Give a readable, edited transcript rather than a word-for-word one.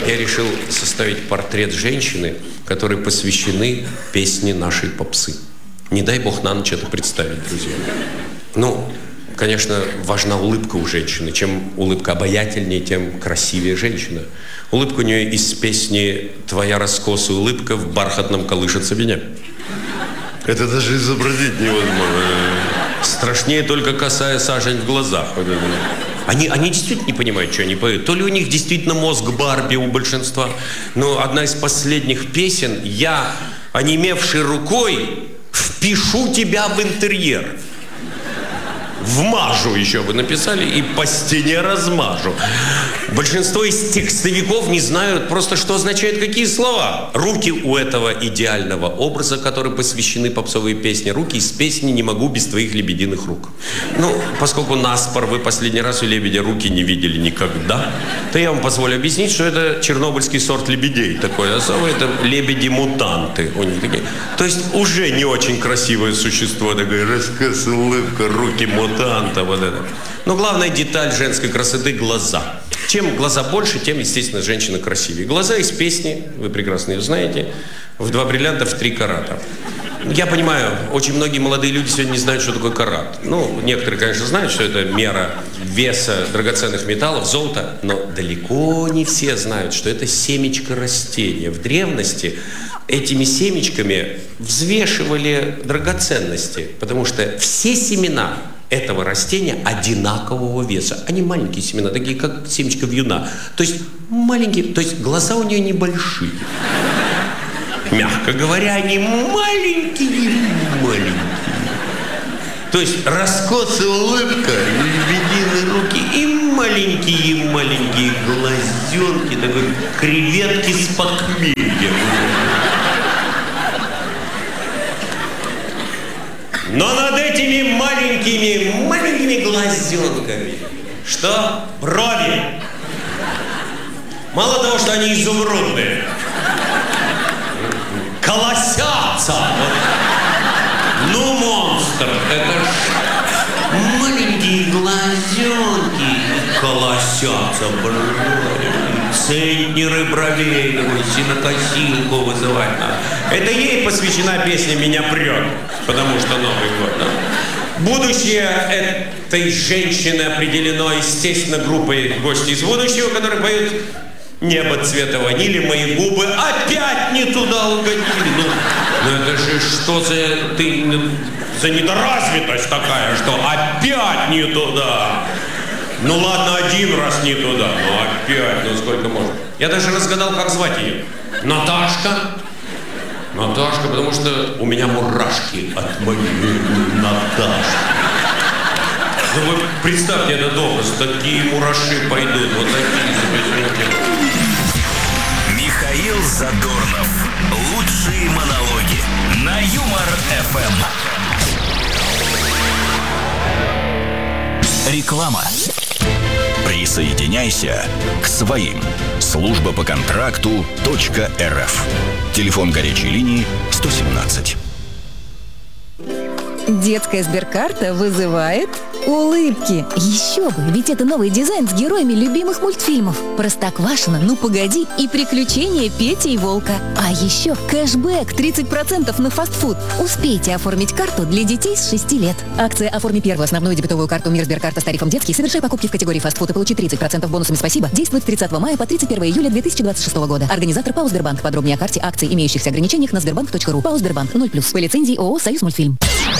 Я решил составить портрет женщины, которой посвящены песни нашей попсы. Не дай бог на ночь это представить, друзья. Ну, конечно, важна улыбка у женщины. Чем улыбка обаятельнее, тем красивее женщина. Улыбка у нее из песни «Твоя раскосая улыбка в бархатном колышется меня». Это даже изобразить невозможно. Страшнее только косая сажень в глазах. Они действительно не понимают, что они поют. То ли у них действительно мозг Барби у большинства. Но одна из последних песен «Я, онемевшей рукой, впишу тебя в интерьер». Вмажу еще вы написали и по стене размажу. Большинство из текстовиков не знают просто, что означают какие слова. Руки у этого идеального образа, который посвящены попсовые песни. Руки из песни «Не могу без твоих лебединых рук». Ну, поскольку наспор вы последний раз у лебедя руки не видели никогда, то я вам позволю объяснить, что это чернобыльский сорт лебедей такой особый. Это лебеди-мутанты у них такие. То есть уже не очень красивое существо. Такое раскос, улыбка, руки мутанта. Вот это. Но главная деталь женской красоты – глаза. Чем глаза больше, тем, естественно, женщина красивее. Глаза из песни, вы прекрасно ее знаете, в 2 бриллианта в 3 карата. Я понимаю, очень многие молодые люди сегодня не знают, что такое карат. Ну, некоторые, конечно, знают, что это мера веса драгоценных металлов, золота, но далеко не все знают, что это семечко растения. В древности этими семечками взвешивали драгоценности, потому что все семена этого растения одинакового веса. Они маленькие семена, такие как семечко вьюна. То есть маленькие, то есть глаза у нее небольшие. Мягко говоря, они маленькие. То есть раскосая улыбка, лебединые руки и маленькие глазенки, такой креветки с похмельем. Но над этими маленькими глазенками что? Брови. Мало того, что они изумрудные, колосятся. Ну, монстр, это ж маленькие глазенки колосятся брови. Центнеры бровей, такой синокосилку вызывать надо. Это ей посвящена песня «Меня прет», потому что Новый год, да? Будущее этой женщины определено, естественно, группой «Гости из будущего», которые поют «Небо цвета ванили, мои губы опять не туда угодили». Ну это же что за недоразвитость такая, что опять не туда. Ну ладно, 1 раз не туда, но опять, ну сколько можно. Я даже разгадал, как звать ее. Наташка. Наташка, потому что у меня мурашки от моей Наташки. Ну вы представьте этот образ, такие мураши пойдут, вот такие запрещенки. Михаил Задорнов. Лучшие монологи на Юмор-ФМ. Реклама. Присоединяйся к своим. Служба по контракту .рф. Телефон горячей линии 117. Детская Сберкарта вызывает улыбки. Еще бы, ведь это новый дизайн с героями любимых мультфильмов. Простоквашино, Ну погоди и Приключения Пети и Волка. А еще кэшбэк 30% на фастфуд. Успейте оформить карту для детей с 6 лет. Акция «Оформи первую основную дебетовую карту Мир Сберкарта с тарифом детский. Совершай покупки в категории фастфуд и получи 30% бонусами «Спасибо». Действует с 30 мая по 31 июля 2026 года. Организатор ПАО «Сбербанк». Подробнее о карте, акции, имеющихся ограничениях на sberbank.ru. ПАО «Сбербанк» 0+. По лицензии ООО «Союз Мультфильм».